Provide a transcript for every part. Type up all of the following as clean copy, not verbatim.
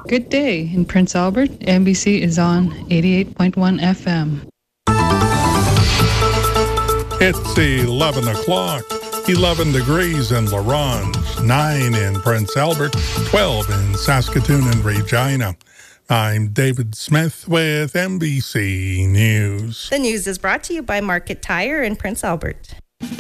Good day in Prince Albert. NBC is on 88.1 FM. It's 11 o'clock, 11 degrees in La Ronge, 9 in Prince Albert, 12 in Saskatoon and Regina. I'm David Smith with NBC News. The news is brought to you by Market Tire in Prince Albert.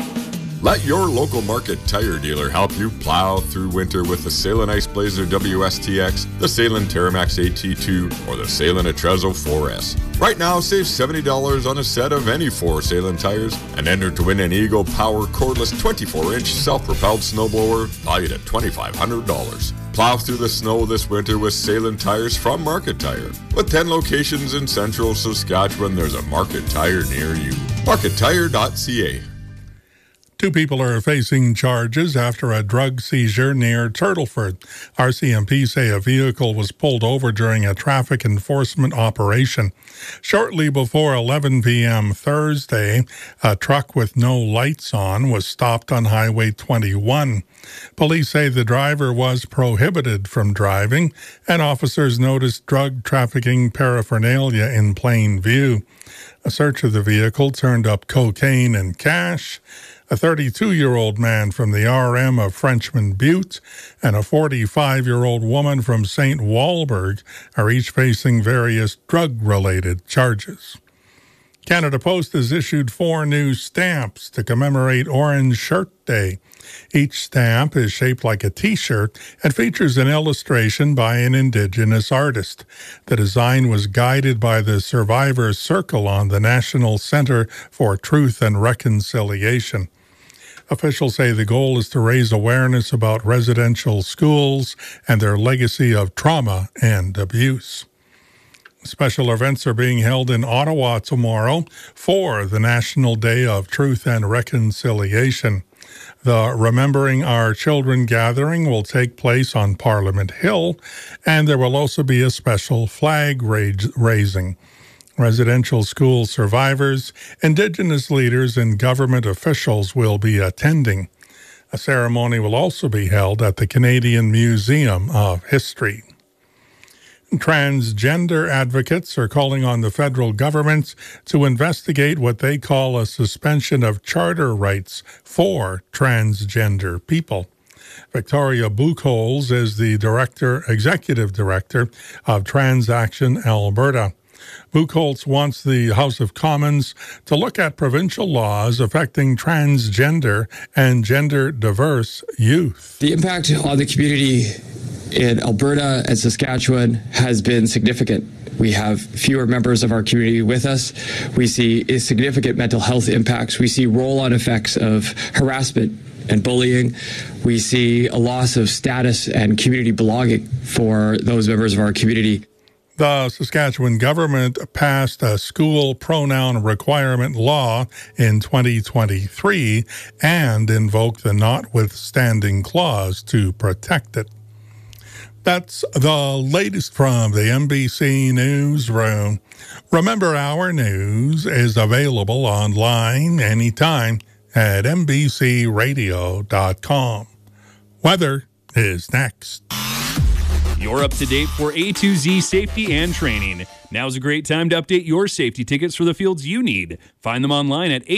Let your local Market Tire dealer help you plow through winter with the Sailin Ice Blazer WSTX, the Sailin Terramax AT2, or the Sailin Atrezo 4S. Right now, save $70 on a set of any 4 Sailin tires and enter to win an Eagle Power cordless 24-inch self-propelled snowblower valued at $2,500. Plow through the snow this winter with Sailin tires from Market Tire. With 10 locations in central Saskatchewan, there's a Market Tire near you. MarketTire.ca. 2 people are facing charges after a drug seizure near Turtleford. RCMP say a vehicle was pulled over during a traffic enforcement operation. Shortly before 11 p.m. Thursday, a truck with no lights on was stopped on Highway 21. Police say the driver was prohibited from driving, and officers noticed drug trafficking paraphernalia in plain view. A search of the vehicle turned up cocaine and cash. A 32-year-old man from the RM of Frenchman Butte and a 45-year-old woman from St. Walburg are each facing various drug-related charges. Canada Post has issued 4 new stamps to commemorate Orange Shirt Day. Each stamp is shaped like a T-shirt and features an illustration by an Indigenous artist. The design was guided by the Survivors Circle on the National Centre for Truth and Reconciliation. Officials say the goal is to raise awareness about residential schools and their legacy of trauma and abuse. Special events are being held in Ottawa tomorrow for the National Day of Truth and Reconciliation. The Remembering Our Children gathering will take place on Parliament Hill, and there will also be a special flag raising. Residential school survivors, Indigenous leaders, and government officials will be attending. A ceremony will also be held at the Canadian Museum of History. Transgender advocates are calling on the federal government to investigate what they call a suspension of charter rights for transgender people. Victoria Buchholz is the executive director of Transaction Alberta. Buchholz wants the House of Commons to look at provincial laws affecting transgender and gender-diverse youth. The impact on the community in Alberta and Saskatchewan has been significant. We have fewer members of our community with us. We see significant mental health impacts. We see roll-on effects of harassment and bullying. We see a loss of status and community belonging for those members of our community. The Saskatchewan government passed a school pronoun requirement law in 2023 and invoked the notwithstanding clause to protect it. That's the latest from the NBC Newsroom. Remember, our news is available online anytime at NBCRadio.com. Weather is next. You're up to date for A to Z safety and training. Now's a great time to update your safety tickets for the fields you need. Find them online at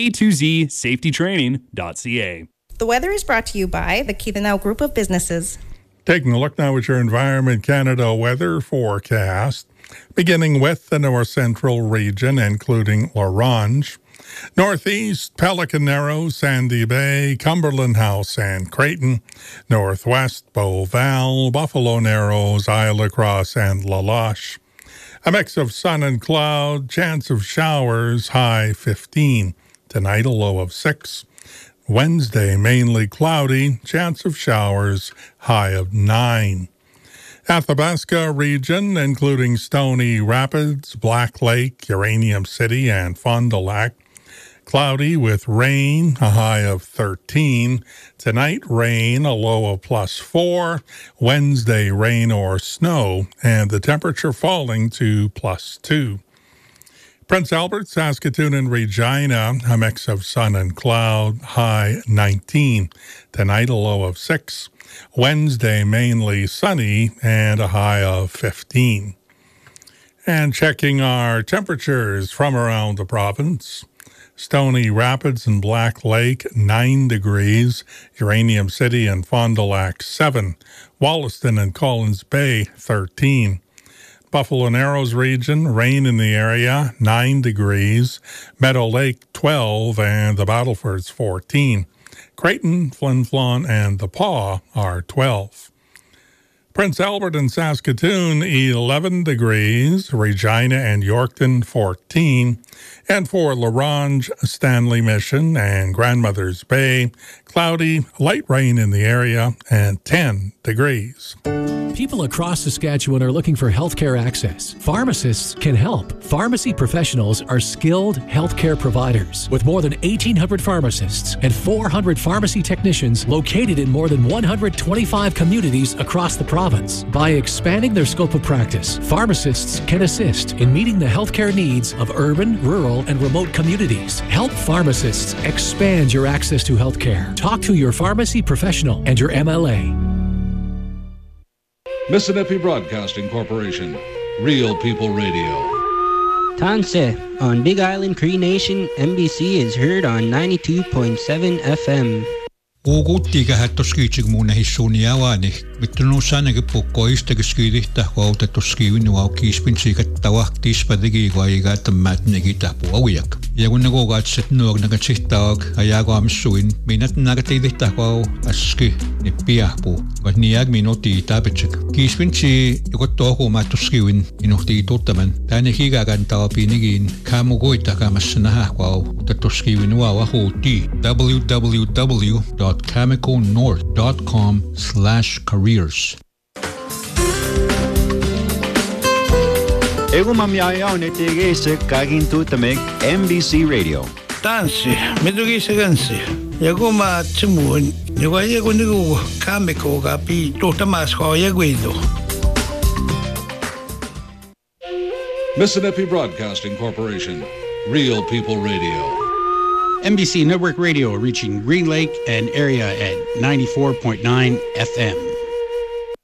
A2ZSafetyTraining.ca. The weather is brought to you by the Keythenau Group of Businesses. Taking a look now at your Environment Canada weather forecast, beginning with the north central region, including La Ronge. Northeast, Pelican Narrows, Sandy Bay, Cumberland House and Creighton. Northwest, Beauval, Buffalo Narrows, Isle La Crosse and La Loche. A mix of sun and cloud, chance of showers, high 15. Tonight, a low of 6. Wednesday, mainly cloudy, chance of showers, high of 9. Athabasca region, including Stony Rapids, Black Lake, Uranium City, and Fond du Lac. Cloudy with rain, a high of 13. Tonight, rain, a low of +4. Wednesday, rain or snow, and the temperature falling to +2. Prince Albert, Saskatoon, and Regina, a mix of sun and cloud, high 19. Tonight, a low of 6. Wednesday, mainly sunny and a high of 15. And checking our temperatures from around the province. Stony Rapids and Black Lake, 9 degrees. Uranium City and Fond du Lac, 7. Wollaston and Collins Bay, 13. Buffalo Narrows region, rain in the area, 9 degrees. Meadow Lake, 12, and the Battlefords, 14. Creighton, Flin Flon, and the Paw are 12. Prince Albert and Saskatoon, 11 degrees. Regina and Yorkton, 14. And for La Ronge, Stanley Mission, and Grandmother's Bay, cloudy, light rain in the area, and 10 degrees. People across Saskatchewan are looking for healthcare access. Pharmacists can help. Pharmacy professionals are skilled healthcare providers with more than 1,800 pharmacists and 400 pharmacy technicians located in more than 125 communities across the province. By expanding their scope of practice, pharmacists can assist in meeting the healthcare needs of urban, rural, and remote communities. Help pharmacists expand your access to healthcare. Talk to your pharmacy professional and your MLA. Mississippi Broadcasting Corporation, Real People Radio. Tanse on Big Island Cree Nation, MBC is heard on 92.7 FM. Uukuttiikä hattoskiitsik muun hissuuni javani. Vittunut saanakin pukkoista skiidihtä huoltettuskiivin kiispinsiikattava tispadigi vaikaattamat negitahpu aujak. Ja kun ne kokaatset nuornakat sihtaak ajakoamisuin, minät nakatiidihtä huau aski ne piahpu. Vat niag minuutti tapetsik. Kiispinsi joko tohumaattuskiivin inuhtii tuttaman. Tänne higakantaa piinikin kaamukoitakamassa nähähuau. Tattuskiivin uava huutii www.chemicalnorth.com/careers. Egumamyayaone tegese kagin tutameg MBC Radio. Tanssi, mitugisa kansi. Yaguma tsumun, yawaye nigu kameko gapi totamas hoyaguido. Mississippi Broadcasting Corporation, Real People Radio. MBC Network Radio reaching Green Lake and area at 94.9 FM.